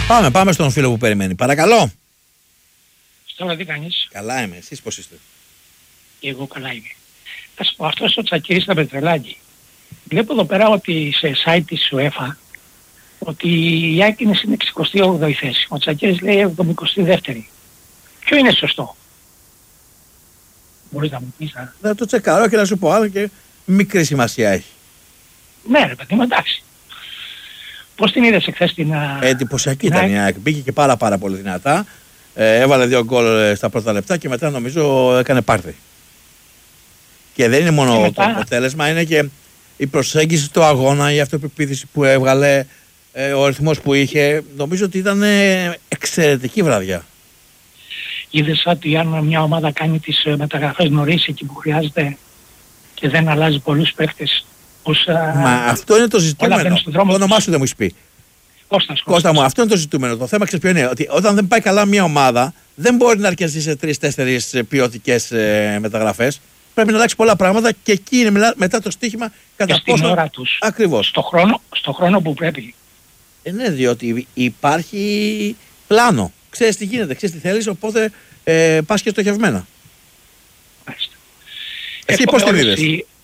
Πάμε στον φίλο που περιμένει. Παρακαλώ. Τώρα τι κάνεις? Καλά είμαι. Εσείς πώς είστε? Και εγώ καλά είμαι. Θα σου πω, αυτός ο Τσακίρης θα με τρελάνει. Βλέπω εδώ πέρα ότι σε site της UEFA ότι η ΑΕΚ είναι στην 68η θέση. Ο Τσακίρης λέει 72η. Ποιο είναι σωστό? Μπορείς να μου πεις? Θα το τσεκαρώ και να σου πω άλλο και μικρή σημασία έχει. Ναι ρε παιδί μου, εντάξει. Πώς την είδες εχθές την... Εντυπωσιακή ήταν η ΑΕΚ. Μπήκε και πάρα πολύ δυνατά. Έβαλε 2 γκολ στα πρώτα λεπτά και μετά νομίζω έκανε πάρτι. Και δεν είναι μόνο μετά... το αποτέλεσμα, είναι και η προσέγγιση του αγώνα, η αυτοπεποίθηση που έβγαλε, ο ρυθμός που είχε. Νομίζω ότι ήταν εξαιρετική βραδιά. Είδες ότι αν μια ομάδα κάνει τις μεταγραφές νωρίς εκεί που χρειάζεται και δεν αλλάζει πολλούς παίχτες, Μα αυτό είναι το ζητούμενο. Το όνομά σου δεν μου έχεις πει. Κώστα μου, αυτό είναι το ζητούμενο. Το θέμα ξέρεις ποιο είναι? Ότι όταν δεν πάει καλά μια ομάδα, δεν μπορεί να αρκεστεί σε 3-4 ποιοτικές μεταγραφές. Πρέπει να αλλάξει πολλά πράγματα και εκεί είναι μετά το στοίχημα κατά πόσο. Στην ώρα τους. Ακριβώς. Στο χρόνο που πρέπει. Ναι, διότι υπάρχει πλάνο. Ξέρεις τι γίνεται, ξέρεις τι θέλεις, οπότε πας και στοχευμένα. Μάλιστα. Εσύ πώς την είδες?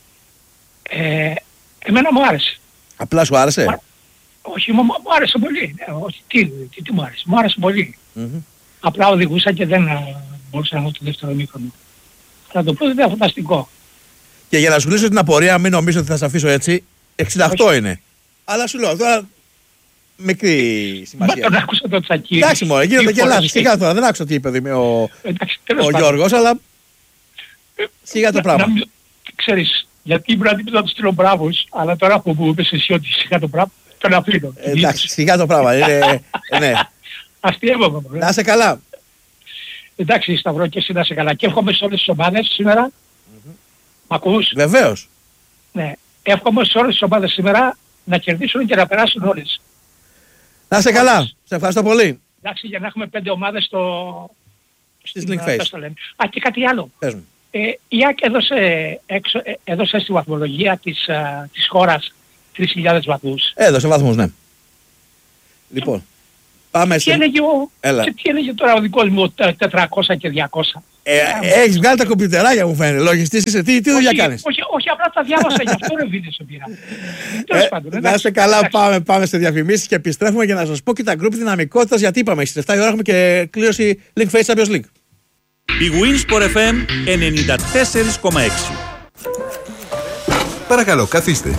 Εμένα μου άρεσε. Απλά σου άρεσε? Όχι, μου άρεσε πολύ. Τι μου άρεσε? Μου άρεσε πολύ. Απλά οδηγούσα και δεν μπορούσα να δω το δεύτερο μήχρονο. Θα το πω, ήταν φανταστικό. Και για να σου λύσω την απορία, μην νομίζω ότι θα σε αφήσω έτσι, 68 είναι. Αλλά σου λέω τώρα, μικρή σημασία. Μα τον άκουσα το Τσακίρη. Εντάξει μωρέ, γίνονται και λάθη. Σιγά τώρα, δεν άκουσα τι είπε ο Γιώργος, αλλά σιγά το πράγμα. Ξέρεις, γιατί πρέπει να του στείλω μπράβους, αλλά τώρα που μου είπες εσύ ότι σιγά το πράγμα, τον αφήνω. Εντάξει, σιγά το πράγμα. Ναι. Αστείευομαι. Να είσαι καλά. Εντάξει Σταυρό, και εσύ να είσαι καλά. Και εύχομαι σε όλες τις ομάδες σήμερα. Μ' ακούς? Βεβαίως. Ναι. Εύχομαι σε όλες τις ομάδες σήμερα να κερδίσουν και να περάσουν όλες. Να είσαι καλά. Σε ευχαριστώ πολύ. Εντάξει, για να έχουμε 5 ομάδες στις Link Face. Α, και κάτι άλλο. Πες μου. Η ΑΕΚ έδωσε στη βαθμολογία της χώρας 3.000 βαθμούς. Έδωσε βαθμούς, ναι. Λοιπόν, πάμε τι έλεγε τώρα ο δικός μου 400 και 200. Έχεις βγάλει τα κομπιουτεράκια μου φαίνεται. Λογιστής είσαι. Τι δουλειά κάνεις? Όχι, απλά τα διάβασα, γι' αυτό ρε βίντεο σε πήρα. Τέλος πάντων. Να είστε καλά, πάμε σε διαφημίσεις και επιστρέφουμε για να σας πω και τα γκρουπ δυναμικότητας, γιατί είπαμε στις 7 η ώρα έχουμε και κλήρωση Link Face Champions League. Η Winsport FM 94,6. Παρακαλώ, καθίστε.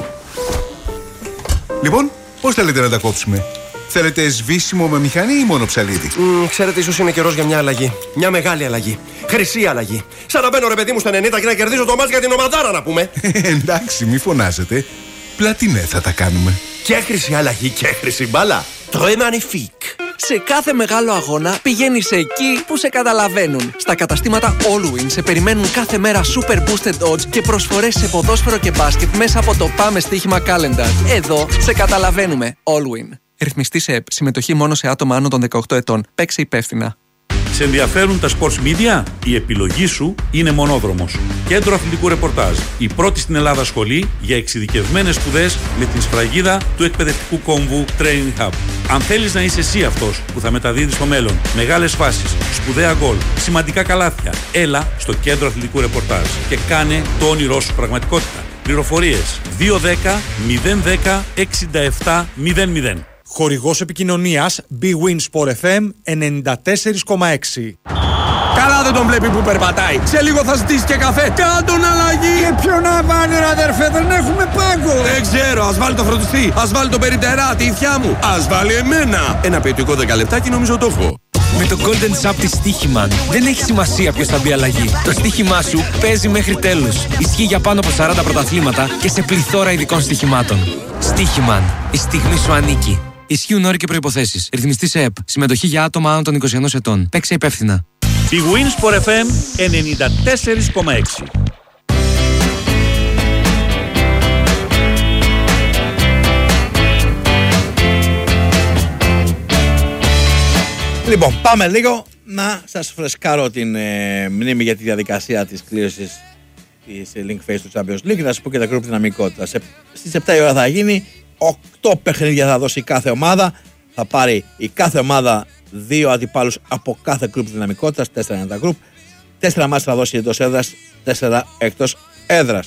Λοιπόν, πώς θέλετε να τα κόψουμε? Θέλετε σβήσιμο με μηχανή ή μόνο ψαλίδι? Ξέρετε, ίσως είναι καιρός για μια αλλαγή. Μια μεγάλη αλλαγή. Χρυσή αλλαγή. Σαν να μπαίνω ρε παιδί μου στα 90 και να κερδίζω το μάτς για την ομαδάρα, να πούμε. Εντάξει, μη φωνάζετε. Πλατινέ θα τα κάνουμε. Και χρυσή αλλαγή και χρυσή μπάλα. Très magnifique. Σε κάθε μεγάλο αγώνα πηγαίνεις εκεί που σε καταλαβαίνουν. Στα καταστήματα Allwin σε περιμένουν κάθε μέρα super boosted odds και προσφορές σε ποδόσφαιρο και μπάσκετ μέσα από το Πάμε Στοίχημα Calendar. Εδώ σε καταλαβαίνουμε. Allwin. Ρυθμιστή σε ΕΠ. Συμμετοχή μόνο σε άτομα άνω των 18 ετών. Παίξε υπεύθυνα. Σε ενδιαφέρουν τα sports media? Η επιλογή σου είναι Μονόδρομος. Κέντρο αθλητικού ρεπορτάζ. Η πρώτη στην Ελλάδα σχολή για εξειδικευμένες σπουδές με την σφραγίδα του εκπαιδευτικού κόμβου Training Hub. Αν θέλεις να είσαι εσύ αυτός που θα μεταδίδει στο μέλλον μεγάλες φάσεις, σπουδαία γκολ, σημαντικά καλάθια, έλα στο Κέντρο αθλητικού ρεπορτάζ και κάνε το όνειρό σου πραγματικότητα. Πληροφορίες 210 010 67 00. Χορηγός επικοινωνίας Bwin Sport FM 94,6. Καλά δεν τον βλέπει που περπατάει. Σε λίγο θα ζητήσει και καφέ. Κάντον αλλαγή. Και ποιο να βάλει ρε αδερφέ, δεν έχουμε πάγκο. Δεν ξέρω, ας βάλει το φροντιστή. Ας βάλει το περιπτερά, τη ηθιά μου. Ας βάλει εμένα. Ένα ποιοτικό 10 λεπτάκι νομίζω το έχω. Με το Golden Shop της Στοίχημαν δεν έχει σημασία ποιος θα μπει αλλαγή. Το στοίχημά σου παίζει μέχρι τέλους. Ισχύει για πάνω από 40 πρωταθλήματα και σε πληθώρα ειδικών στοιχημάτων. Στοίχημαν. Η στιγμή σου ανήκει. Ισχύουν όροι και προϋποθέσεις. Ρυθμιστή σε ΕΠ. Συμμετοχή για άτομα άνω των 21 ετών. Παίξε υπεύθυνα. Η Winsport FM 94,6. Λοιπόν, πάμε λίγο να σας φρεσκάρω την μνήμη για τη διαδικασία της κλήρωσης της Link Face του Champions League και να σας πω και τα γκρουπ δυναμικότητα. Στις 7 η ώρα θα γίνει, 8 παιχνίδια θα δώσει κάθε ομάδα θα πάρει η κάθε ομάδα 2 αντιπάλους από κάθε γκρουπ δυναμικότητας, 4 είναι τα γκρουπ, 4 μάτς θα δώσει εντός έδρας, 4 εκτός έδρας.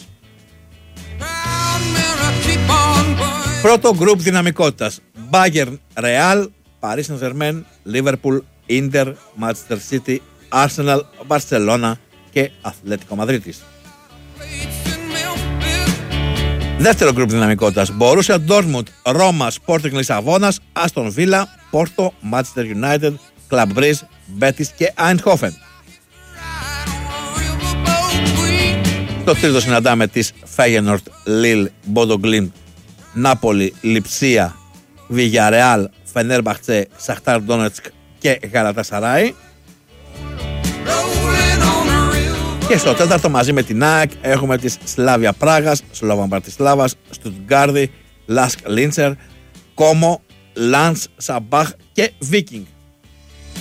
Πρώτο γκρουπ δυναμικότητας: Bayern, Real, Paris Saint-Germain, Liverpool, Inter, Manchester City, Arsenal, Barcelona και Αθλέτικο Μαδρίτης. Δεύτερο γκρουπ δυναμικότητας: Borussia Dortmund, Roma, Sporting Λισαβόνας, Aston Villa, Porto, Manchester United, Club Brugge, Betis και Eindhoven. Στο τρίτο συναντάμε τις Feyenoord, Lille, Bodo Glimt, Νάπολη, Λιψία, Villarreal, Fenerbahce, Shakhtar Donetsk και Galatasaray. Και στο τέταρτο μαζί με την ΑΕΚ έχουμε τις Σλάβια Πράγας, Σλόβαν Μπρατισλάβας, Στουτγκάρδη, Λάσκ Λίντσερ, Κόμο, Λάνς, Σαμπάχ και Βίκινγκ.